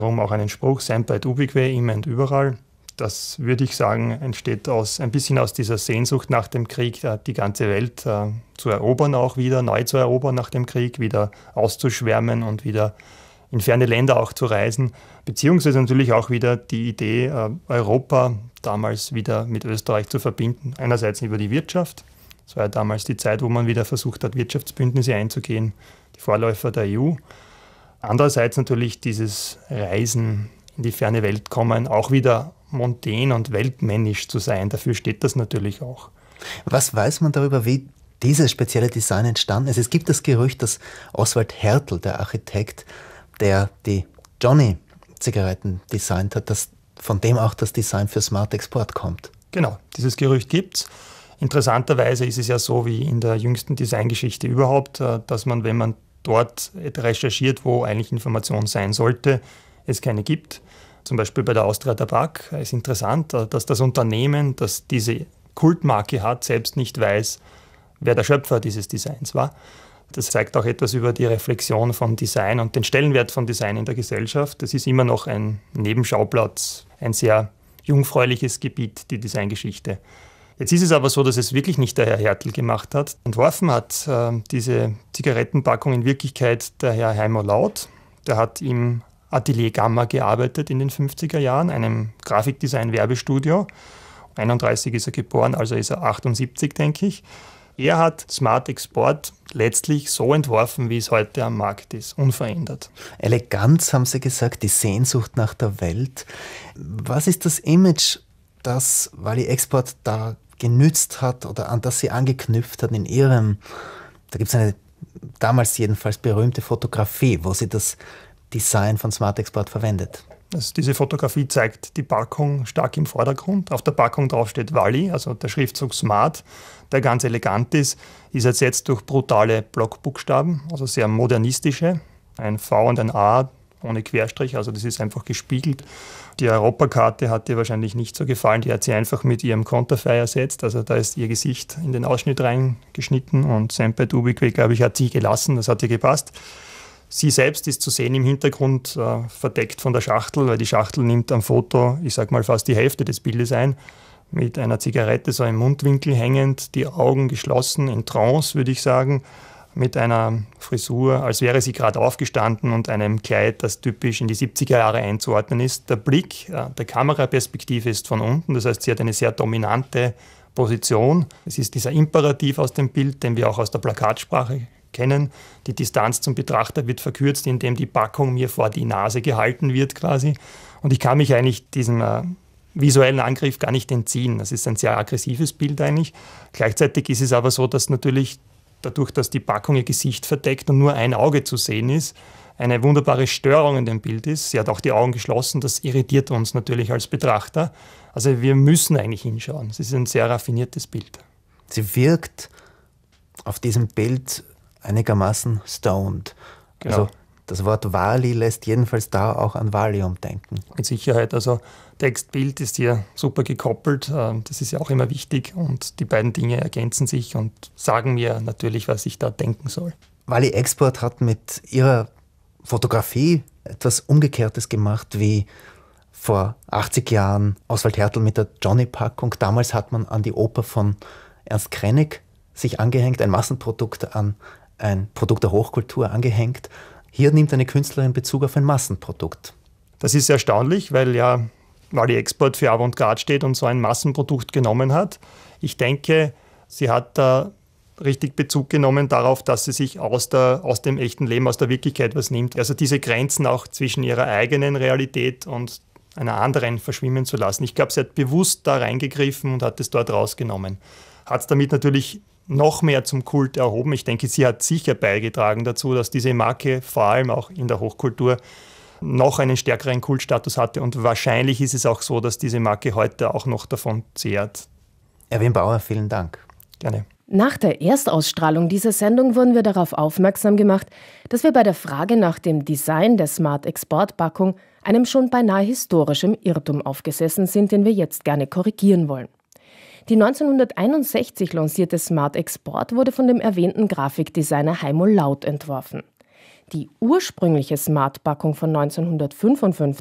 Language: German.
Darum auch einen Spruch, sempre et ubique, immer und überall. Das, würde ich sagen, entsteht ein bisschen aus dieser Sehnsucht nach dem Krieg, die ganze Welt zu erobern auch wieder, neu zu erobern nach dem Krieg, wieder auszuschwärmen und wieder in ferne Länder auch zu reisen. Beziehungsweise natürlich auch wieder die Idee, Europa damals wieder mit Österreich zu verbinden. Einerseits über die Wirtschaft. Das war ja damals die Zeit, wo man wieder versucht hat, Wirtschaftsbündnisse einzugehen, die Vorläufer der EU. Andererseits natürlich dieses Reisen in die ferne Welt kommen, auch wieder mondän und weltmännisch zu sein. Dafür steht das natürlich auch. Was weiß man darüber, wie dieses spezielle Design entstanden ist? Es gibt das Gerücht, dass Oswald Hertel, der Architekt, der die Johnny-Zigaretten designt hat, dass von dem auch das Design für Smart Export kommt. Genau, dieses Gerücht gibt's. Interessanterweise ist es ja so wie in der jüngsten Designgeschichte überhaupt, dass man, wenn man dort recherchiert, wo eigentlich Information sein sollte, es keine gibt. Zum Beispiel bei der Austria Tabak ist interessant, dass das Unternehmen, das diese Kultmarke hat, selbst nicht weiß, wer der Schöpfer dieses Designs war. Das zeigt auch etwas über die Reflexion von Design und den Stellenwert von Design in der Gesellschaft. Das ist immer noch ein Nebenschauplatz, ein sehr jungfräuliches Gebiet, die Designgeschichte. Jetzt ist es aber so, dass es wirklich nicht der Herr Hertel gemacht hat. Entworfen hat diese Zigarettenpackung in Wirklichkeit der Herr Heimo Lauth. Der hat im Atelier Gamma gearbeitet in den 50er Jahren, einem Grafikdesign-Werbestudio. 31 ist er geboren, also ist er 78, denke ich. Er hat Smart Export letztlich so entworfen, wie es heute am Markt ist, unverändert. Eleganz, haben Sie gesagt, die Sehnsucht nach der Welt. Was ist das Image, das Wally Export da genützt hat oder an das Sie angeknüpft hat in Ihrem, da gibt es eine damals jedenfalls berühmte Fotografie, wo Sie das Design von Smart Export verwendet? Diese Fotografie zeigt die Packung stark im Vordergrund. Auf der Packung drauf steht Wally, also der Schriftzug Smart, der ganz elegant ist ersetzt durch brutale Blockbuchstaben, also sehr modernistische. Ein V und ein A ohne Querstrich, also das ist einfach gespiegelt. Die Europakarte hat ihr wahrscheinlich nicht so gefallen, die hat sie einfach mit ihrem Konterfei ersetzt, also da ist ihr Gesicht in den Ausschnitt reingeschnitten und sempre et ubique, glaube ich, hat sie gelassen, das hat ihr gepasst. Sie selbst ist zu sehen im Hintergrund verdeckt von der Schachtel, weil die Schachtel nimmt am Foto, ich sage mal, fast die Hälfte des Bildes ein, mit einer Zigarette so im Mundwinkel hängend, die Augen geschlossen, in Trance, würde ich sagen, mit einer Frisur, als wäre sie gerade aufgestanden und einem Kleid, das typisch in die 70er Jahre einzuordnen ist. Der Blick der Kameraperspektive ist von unten, das heißt, sie hat eine sehr dominante Position. Es ist dieser Imperativ aus dem Bild, den wir auch aus der Plakatsprache kennen. Die Distanz zum Betrachter wird verkürzt, indem die Packung mir vor die Nase gehalten wird quasi. Und ich kann mich eigentlich diesem visuellen Angriff gar nicht entziehen. Das ist ein sehr aggressives Bild eigentlich. Gleichzeitig ist es aber so, dass natürlich dadurch, dass die Packung ihr Gesicht verdeckt und nur ein Auge zu sehen ist, eine wunderbare Störung in dem Bild ist. Sie hat auch die Augen geschlossen, das irritiert uns natürlich als Betrachter. Also wir müssen eigentlich hinschauen. Es ist ein sehr raffiniertes Bild. Sie wirkt auf diesem Bild einigermaßen stoned. Genau. Also das Wort Wally lässt jedenfalls da auch an Valium denken. Mit Sicherheit. Also Text-Bild ist hier super gekoppelt. Das ist ja auch immer wichtig. Und die beiden Dinge ergänzen sich und sagen mir natürlich, was ich da denken soll. Wally Export hat mit ihrer Fotografie etwas Umgekehrtes gemacht wie vor 80 Jahren Oswald Hertel mit der Johnny-Packung. Damals hat man an die Oper von Ernst Krenek sich angehängt, ein Massenprodukt an ein Produkt der Hochkultur angehängt. Hier nimmt eine Künstlerin Bezug auf ein Massenprodukt. Das ist erstaunlich, weil ja Wally Export für Avantgarde steht und so ein Massenprodukt genommen hat. Ich denke, sie hat da richtig Bezug genommen darauf, dass sie sich aus dem echten Leben, aus der Wirklichkeit was nimmt. Also diese Grenzen auch zwischen ihrer eigenen Realität und einer anderen verschwimmen zu lassen. Ich glaube, sie hat bewusst da reingegriffen und hat es dort rausgenommen. Hat es damit natürlich noch mehr zum Kult erhoben. Ich denke, sie hat sicher beigetragen dazu, dass diese Marke vor allem auch in der Hochkultur noch einen stärkeren Kultstatus hatte. Und wahrscheinlich ist es auch so, dass diese Marke heute auch noch davon zehrt. Erwin Bauer, vielen Dank. Gerne. Nach der Erstausstrahlung dieser Sendung wurden wir darauf aufmerksam gemacht, dass wir bei der Frage nach dem Design der Smart Export-Packung einem schon beinahe historischen Irrtum aufgesessen sind, den wir jetzt gerne korrigieren wollen. Die 1961 lancierte Smart Export wurde von dem erwähnten Grafikdesigner Heimo Lauth entworfen. Die ursprüngliche Smart-Packung von 1955